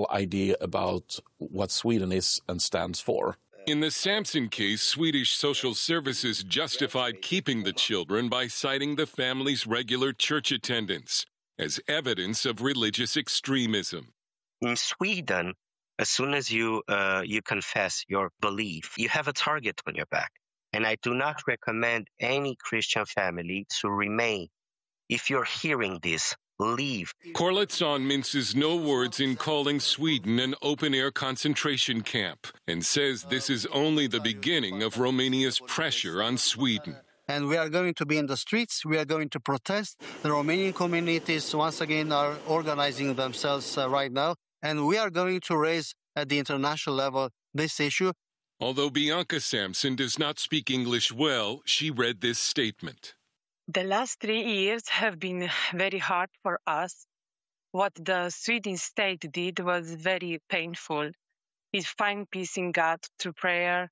overall idea about what Sweden is and stands for. In the Samson case, Swedish social services justified keeping the children by citing the family's regular church attendance as evidence of religious extremism. In Sweden, as soon as you confess your belief, you have a target on your back. And I do not recommend any Christian family to remain. If you're hearing this, leave. Korlitsson minces no words in calling Sweden an open-air concentration camp and says this is only the beginning of Romania's pressure on Sweden. And we are going to be in the streets. We are going to protest. The Romanian communities, once again, are organizing themselves right now. And we are going to raise at the international level this issue. Although Bianca Samson does not speak English well, she read this statement. The last 3 years have been very hard for us. What the Swedish state did was very painful. We find peace in God through prayer.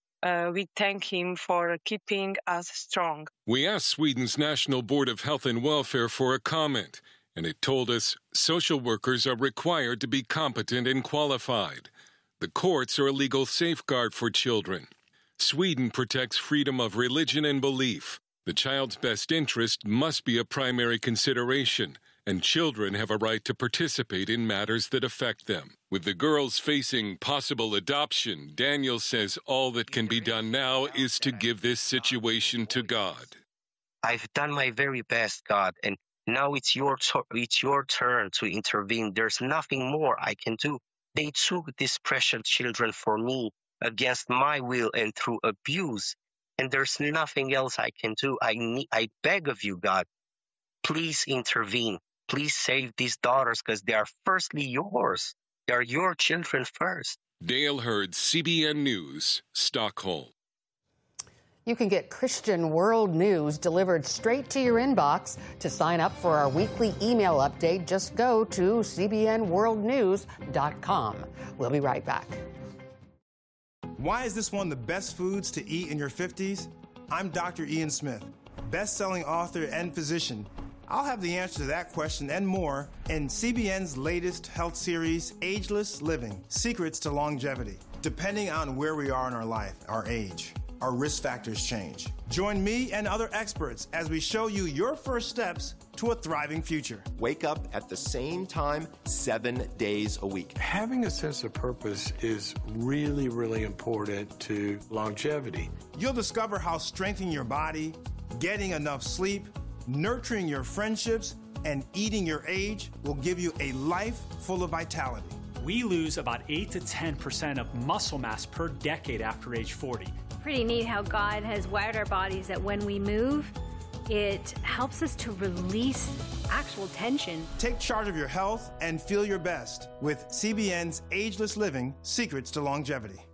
We thank him for keeping us strong. We asked Sweden's National Board of Health and Welfare for a comment, and it told us social workers are required to be competent and qualified. The courts are a legal safeguard for children. Sweden protects freedom of religion and belief. The child's best interest must be a primary consideration, and children have a right to participate in matters that affect them. With the girls facing possible adoption, Daniel says all that can be done now is to give this situation to God. I've done my very best, God, and now it's your turn to intervene. There's nothing more I can do. They took these precious children for me against my will and through abuse. And there's nothing else I can do. I beg of you, God, please intervene. Please save these daughters because they are firstly yours. They are your children first. Dale Hurd, CBN News, Stockholm. You can get Christian World News delivered straight to your inbox. To sign up for our weekly email update, just go to cbnworldnews.com. We'll be right back. Why is this one of the best foods to eat in your 50s? I'm Dr. Ian Smith, best-selling author and physician. I'll have the answer to that question and more in CBN's latest health series, Ageless Living: Secrets to Longevity. Depending on where we are in our life, our age, our risk factors change. Join me and other experts as we show you your first steps to a thriving future. Wake up at the same time 7 days a week. Having a sense of purpose is really, really important to longevity. You'll discover how strengthening your body, getting enough sleep, nurturing your friendships, and eating your age will give you a life full of vitality. We lose about 8 to 10% of muscle mass per decade after age 40. Pretty neat how God has wired our bodies that when we move, it helps us to release actual tension. Take charge of your health and feel your best with CBN's Ageless Living: Secrets to Longevity.